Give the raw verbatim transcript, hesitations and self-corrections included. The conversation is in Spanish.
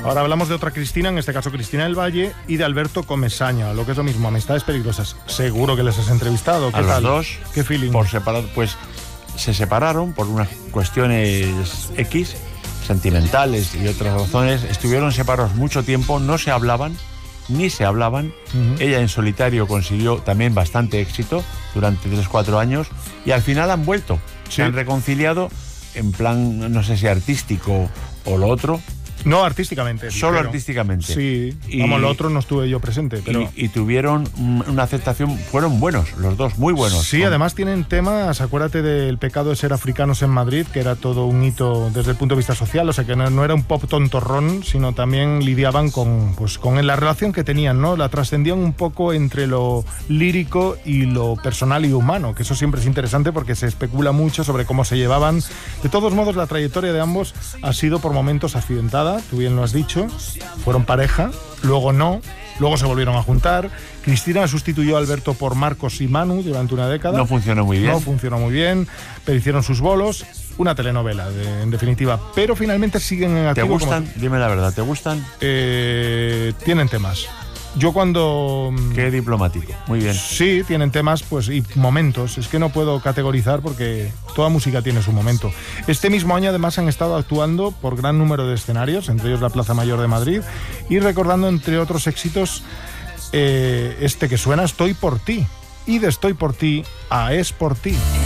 Ahora hablamos de otra Cristina, en este caso Cristina del Valle, y de Alberto Comesaña, lo que es lo mismo, Amistades Peligrosas. Seguro que les has entrevistado. ¿Qué a tal? los dos. ¿Qué feeling? Por separado, pues se separaron por unas cuestiones X, sentimentales y otras razones. Estuvieron separados mucho tiempo, no se hablaban, ni se hablaban. Uh-huh. Ella en solitario consiguió también bastante éxito durante tres o cuatro años y al final han vuelto. Sí. Se han reconciliado en plan, no sé si artístico o lo otro. No, artísticamente. Solo pero, artísticamente. Sí, y, vamos, lo otro no estuve yo presente. Pero... Y, y tuvieron una aceptación, fueron buenos, los dos, muy buenos. Sí, con... además tienen temas, acuérdate del pecado de ser africanos en Madrid, que era todo un hito desde el punto de vista social, o sea que no, no era un pop tontorrón, sino también lidiaban con, pues, con la relación que tenían, ¿no? La trascendían un poco entre lo lírico y lo personal y humano, que eso siempre es interesante porque se especula mucho sobre cómo se llevaban. De todos modos, la trayectoria de ambos ha sido por momentos accidentada. Tú bien lo has dicho, fueron pareja, luego no, luego se volvieron a juntar. Cristina sustituyó a Alberto por Marcos y Manu durante una década. No funcionó muy bien. No funcionó muy bien, pero hicieron sus bolos, una telenovela, de, en definitiva. Pero finalmente siguen en activo. ¿Te gustan? Como... Dime la verdad, ¿te gustan? Eh, tienen temas. Yo cuando... Qué diplomático, muy bien. Sí, tienen temas pues y momentos. Es que no puedo categorizar porque toda música tiene su momento. Este mismo año además han estado actuando por gran número de escenarios, entre ellos la Plaza Mayor de Madrid, y recordando entre otros éxitos eh, este que suena, Estoy por ti. Y de Estoy por ti a Es por ti.